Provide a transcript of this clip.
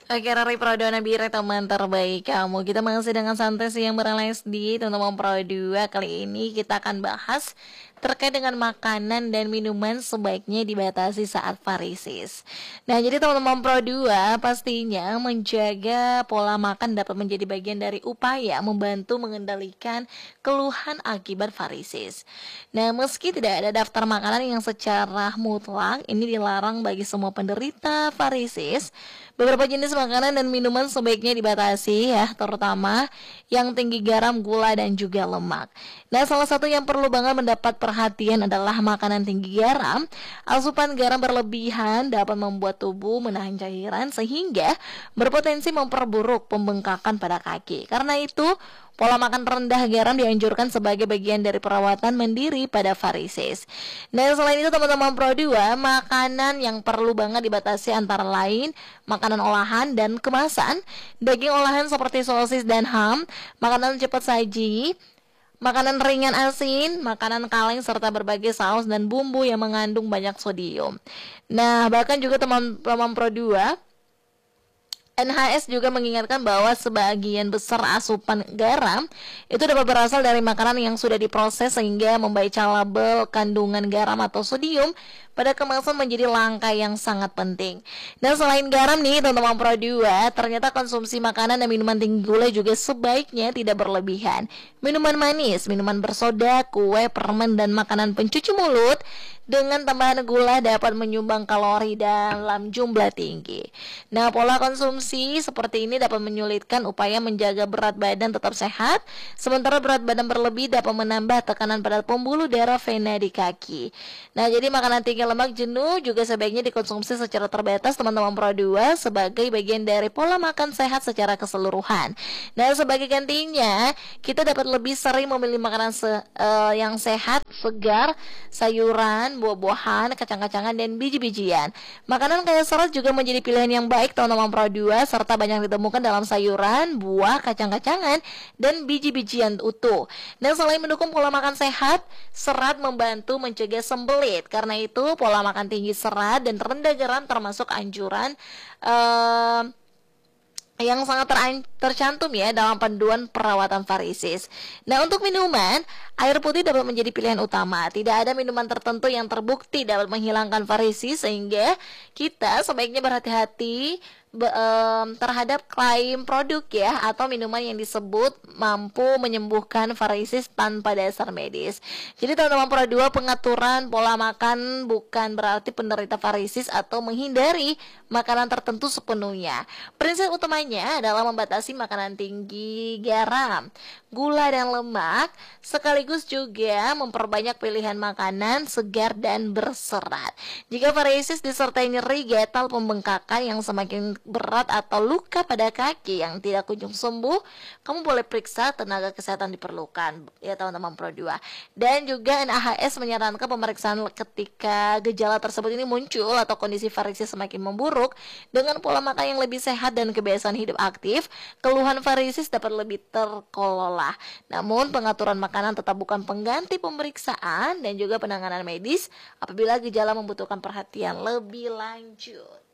Oke, Rari Prodona Nabire, teman terbaik kamu. Kita masih dengan santai yang berales di teman-teman Pro 2. Kali ini kita akan bahas terkait dengan makanan dan minuman sebaiknya dibatasi saat varises. Nah, jadi teman-teman Pro 2 pastinya menjaga pola makan dapat menjadi bagian dari upaya membantu mengendalikan keluhan akibat varises. Nah, meski tidak ada daftar makanan yang secara mutlak ini dilarang bagi semua penderita varises, beberapa jenis makanan dan minuman sebaiknya dibatasi ya, terutama yang tinggi garam, gula, dan juga lemak. Nah, salah satu yang perlu banget mendapat perhatian adalah makanan tinggi garam. Asupan garam berlebihan dapat membuat tubuh menahan cairan sehingga berpotensi memperburuk pembengkakan pada kaki. Karena itu, pola makan rendah garam dianjurkan sebagai bagian dari perawatan mandiri pada varises. Nah, selain itu teman-teman Pro 2, makanan yang perlu banget dibatasi antara lain makanan olahan dan kemasan, daging olahan seperti sosis dan ham, makanan cepat saji, makanan ringan asin, makanan kaleng, serta berbagai saus dan bumbu yang mengandung banyak sodium. Nah, bahkan juga teman-teman Pro 2, NHS juga mengingatkan bahwa sebagian besar asupan garam itu dapat berasal dari makanan yang sudah diproses sehingga membaca label kandungan garam atau sodium pada kemasan menjadi langkah yang sangat penting. Dan selain garam nih teman-teman Pro 2, ternyata konsumsi makanan dan minuman tinggi gula juga sebaiknya tidak berlebihan. Minuman manis, minuman bersoda, kue, permen, dan makanan pencuci mulut dengan tambahan gula dapat menyumbang kalori dalam jumlah tinggi. Nah, pola konsumsi seperti ini dapat menyulitkan upaya menjaga berat badan tetap sehat, sementara berat badan berlebih dapat menambah tekanan pada pembuluh darah vena di kaki. Nah, jadi makanan tinggi lemak jenuh juga sebaiknya dikonsumsi secara terbatas teman-teman Pro 2 sebagai bagian dari pola makan sehat secara keseluruhan. Nah, sebagai gantinya, kita dapat lebih sering memilih makanan yang sehat, segar, sayuran, buah-buahan, kacang-kacangan, dan biji-bijian. Makanan kaya serat juga menjadi pilihan yang baik teman-teman Pro 2, serta banyak ditemukan dalam sayuran, buah, kacang-kacangan, dan biji-bijian utuh. Dan selain mendukung pola makan sehat, serat membantu mencegah sembelit. Karena itu, pola makan tinggi serat dan rendah garam termasuk anjuran yang sangat tercantum ya dalam panduan perawatan varises. Nah, untuk minuman, air putih dapat menjadi pilihan utama. Tidak ada minuman tertentu yang terbukti dapat menghilangkan varises sehingga kita sebaiknya berhati-hati terhadap klaim produk ya atau minuman yang disebut mampu menyembuhkan varises tanpa dasar medis. Jadi teman-teman Pro 2, pengaturan pola makan bukan berarti penderita varises atau menghindari makanan tertentu sepenuhnya. Prinsip utamanya adalah membatasi makanan tinggi garam, gula, dan lemak, sekaligus juga memperbanyak pilihan makanan segar dan berserat. Jika varises disertai nyeri, gatal, pembengkakan yang semakin berat atau luka pada kaki yang tidak kunjung sembuh, kamu boleh periksa tenaga kesehatan diperlukan ya teman-teman Pro 2. Dan juga NHS menyarankan pemeriksaan ketika gejala tersebut ini muncul atau kondisi varises semakin memburuk. Dengan pola makan yang lebih sehat dan kebiasaan hidup aktif, keluhan varises dapat lebih terkelola. Namun pengaturan makanan tetap bukan pengganti pemeriksaan dan juga penanganan medis apabila gejala membutuhkan perhatian lebih lanjut.